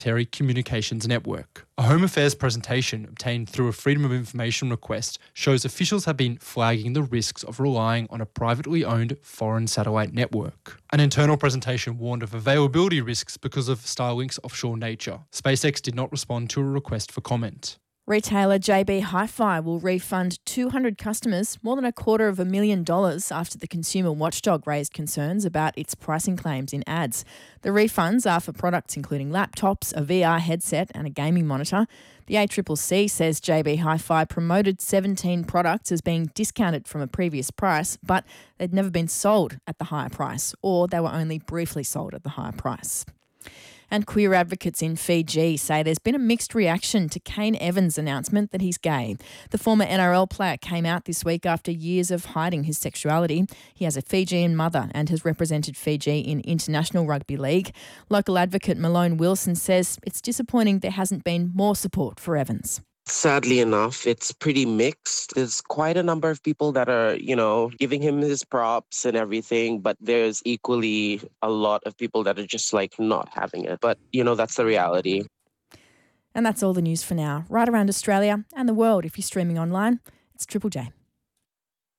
Terry Communications Network. A Home Affairs presentation obtained through a Freedom of Information request shows officials have been flagging the risks of relying on a privately owned foreign satellite network. An internal presentation warned of availability risks because of Starlink's offshore nature. SpaceX did not respond to a request for comment. Retailer JB Hi-Fi will refund 200 customers more than $250,000 after the consumer watchdog raised concerns about its pricing claims in ads. The refunds are for products including laptops, a VR headset and a gaming monitor. The ACCC says JB Hi-Fi promoted 17 products as being discounted from a previous price, but they'd never been sold at the higher price, or they were only briefly sold at the higher price. And queer advocates in Fiji say there's been a mixed reaction to Kane Evans' announcement that he's gay. The former NRL player came out this week after years of hiding his sexuality. He has a Fijian mother and has represented Fiji in international rugby league. Local advocate Malone Wilson says it's disappointing there hasn't been more support for Evans. Sadly enough, it's pretty mixed. There's quite a number of people that are, giving him his props and everything, but there's equally a lot of people that are just not having it. But, that's the reality. And that's all the news for now. Right around Australia and the world, if you're streaming online, it's Triple J.